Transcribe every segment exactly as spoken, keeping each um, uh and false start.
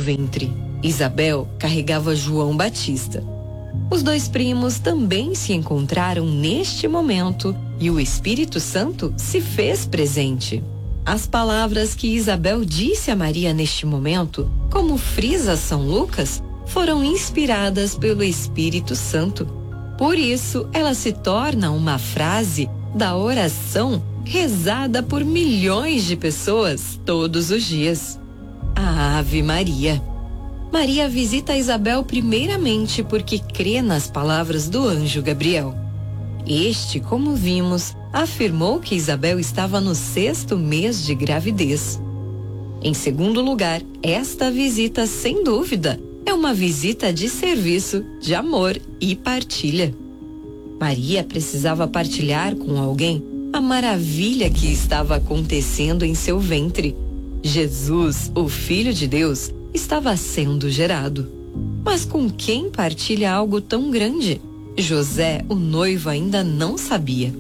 ventre. Isabel carregava João Batista. Os dois primos também se encontraram neste momento e o Espírito Santo se fez presente. As palavras que Isabel disse a Maria neste momento, como frisa São Lucas, foram inspiradas pelo Espírito Santo. Por isso, ela se torna uma frase da oração rezada por milhões de pessoas todos os dias. A Ave Maria. Maria visita Isabel primeiramente porque crê nas palavras do anjo Gabriel. Este, como vimos, afirmou que Isabel estava no sexto mês de gravidez. Em segundo lugar, esta visita, sem dúvida, é uma visita de serviço, de amor e partilha. Maria precisava partilhar com alguém a maravilha que estava acontecendo em seu ventre. Jesus, o Filho de Deus, estava sendo gerado. Mas com quem partilha algo tão grande? José, o noivo, ainda não sabia.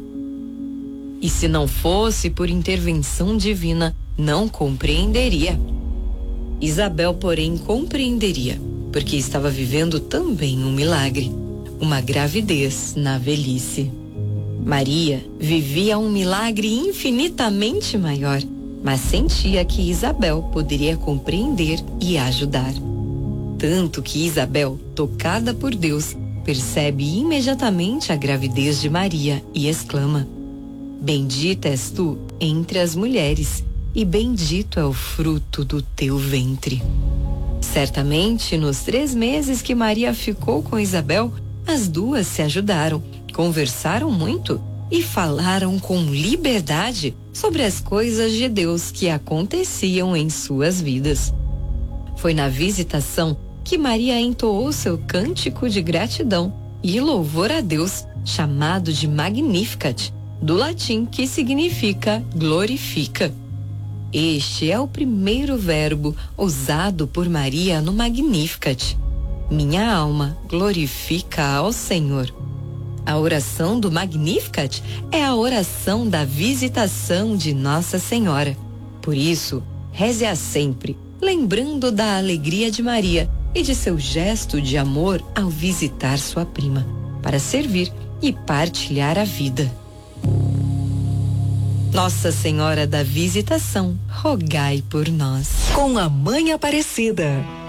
E se não fosse por intervenção divina, não compreenderia. Isabel, porém, compreenderia, porque estava vivendo também um milagre, uma gravidez na velhice. Maria vivia um milagre infinitamente maior, mas sentia que Isabel poderia compreender e ajudar. Tanto que Isabel, tocada por Deus, percebe imediatamente a gravidez de Maria e exclama: Bendita és tu entre as mulheres, e bendito é o fruto do teu ventre. Certamente, nos três meses que Maria ficou com Isabel, as duas se ajudaram, conversaram muito e falaram com liberdade sobre as coisas de Deus que aconteciam em suas vidas. Foi na visitação que Maria entoou seu cântico de gratidão e louvor a Deus, chamado de Magnificat, do latim que significa glorifica. Este é o primeiro verbo usado por Maria no Magnificat. Minha alma glorifica ao Senhor. A oração do Magnificat é a oração da visitação de Nossa Senhora. Por isso, reze-a sempre, lembrando da alegria de Maria e de seu gesto de amor ao visitar sua prima, para servir e partilhar a vida. Nossa Senhora da Visitação, rogai por nós. Com a Mãe Aparecida.